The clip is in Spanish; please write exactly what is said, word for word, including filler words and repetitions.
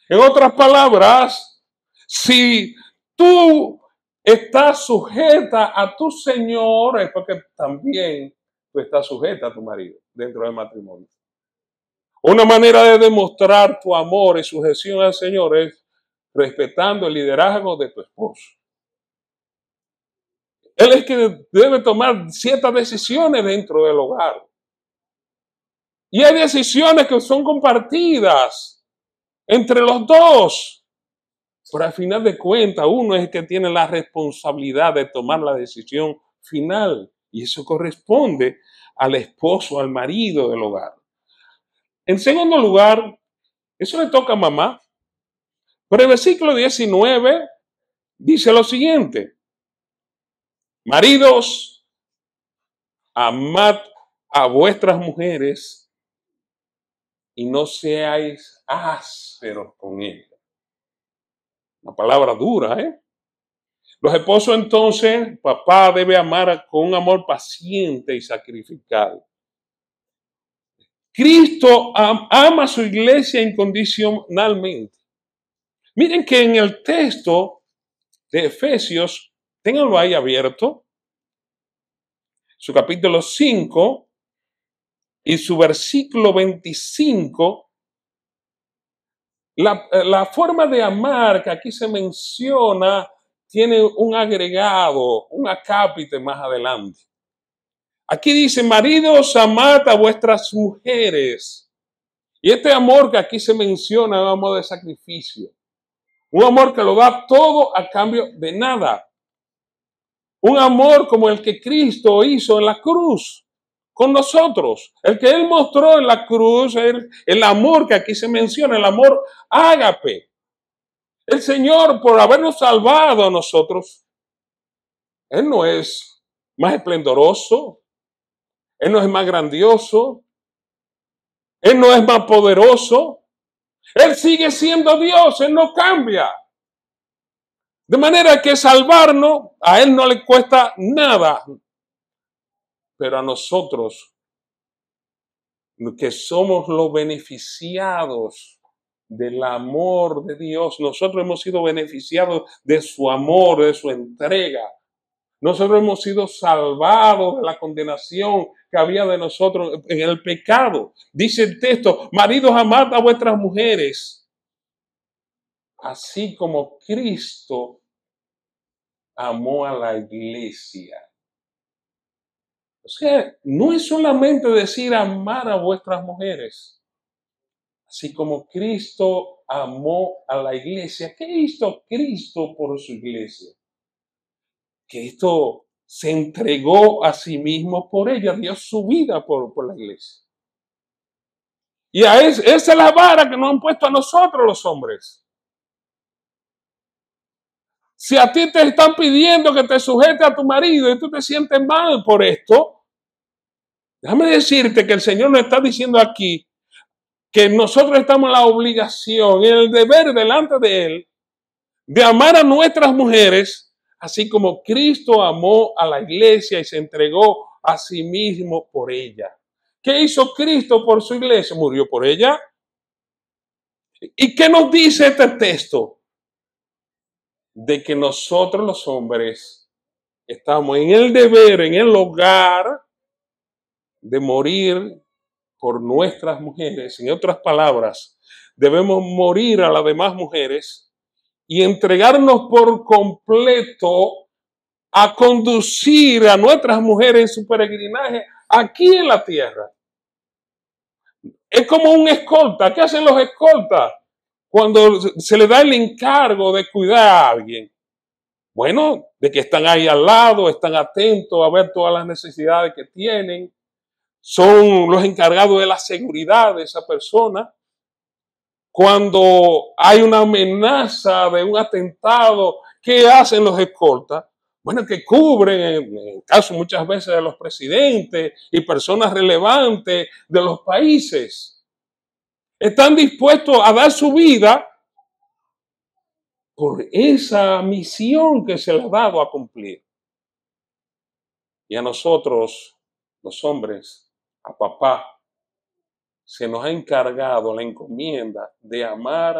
En otras palabras, si tú estás sujeta a tu Señor, es porque también tú estás sujeta a tu marido dentro del matrimonio. Una manera de demostrar tu amor y sujeción al Señor es respetando el liderazgo de tu esposo. Él es que debe tomar ciertas decisiones dentro del hogar. Y hay decisiones que son compartidas entre los dos. Pero al final de cuentas, uno es el que tiene la responsabilidad de tomar la decisión final. Y eso corresponde al esposo, al marido del hogar. En segundo lugar, eso le toca a mamá. Pero el versículo diecinueve dice lo siguiente. Maridos, amad a vuestras mujeres y no seáis ásperos con ellas. Una palabra dura, ¿eh? Los esposos entonces, papá debe amar con un amor paciente y sacrificado. Cristo ama a su iglesia incondicionalmente. Miren que en el texto de Efesios, ténganlo ahí abierto, su capítulo cinco y su versículo veinticinco, la, la forma de amar que aquí se menciona tiene un agregado, un acápite más adelante. Aquí dice, maridos, amad a vuestras mujeres. Y este amor que aquí se menciona es un amor de sacrificio. Un amor que lo da todo a cambio de nada. Un amor como el que Cristo hizo en la cruz con nosotros. El que Él mostró en la cruz, el, el amor que aquí se menciona, el amor ágape. El Señor, por habernos salvado a nosotros, Él no es más esplendoroso, Él no es más grandioso, Él no es más poderoso. Él sigue siendo Dios, Él no cambia. De manera que salvarnos a Él no le cuesta nada. Pero a nosotros, que somos los beneficiados del amor de Dios, nosotros hemos sido beneficiados de su amor, de su entrega. Nosotros hemos sido salvados de la condenación que había de nosotros en el pecado. Dice el texto, maridos, amad a vuestras mujeres, así como Cristo amó a la iglesia. O sea, no es solamente decir amar a vuestras mujeres, así como Cristo amó a la iglesia. ¿Qué hizo Cristo por su iglesia? Cristo se entregó a sí mismo por ella, dio su vida por, por la iglesia. Y a es, esa es la vara que nos han puesto a nosotros los hombres. Si a ti te están pidiendo que te sujetes a tu marido y tú te sientes mal por esto, déjame decirte que el Señor nos está diciendo aquí que nosotros estamos en la obligación, en el deber delante de Él, de amar a nuestras mujeres, así como Cristo amó a la iglesia y se entregó a sí mismo por ella. ¿Qué hizo Cristo por su iglesia? Murió por ella. ¿Y qué nos dice este texto? De que nosotros los hombres estamos en el deber, en el hogar, de morir por nuestras mujeres. En otras palabras, debemos morir a las demás mujeres y entregarnos por completo a conducir a nuestras mujeres en su peregrinaje aquí en la tierra. Es como un escolta. ¿Qué hacen los escoltas cuando se les da el encargo de cuidar a alguien? Bueno, de que están ahí al lado, están atentos a ver todas las necesidades que tienen, son los encargados de la seguridad de esa persona. Cuando hay una amenaza de un atentado, ¿qué hacen los escoltas? Bueno, que cubren, en el caso muchas veces de los presidentes y personas relevantes de los países. Están dispuestos a dar su vida por esa misión que se les ha dado a cumplir. Y a nosotros, los hombres, a papá, se nos ha encargado la encomienda de amar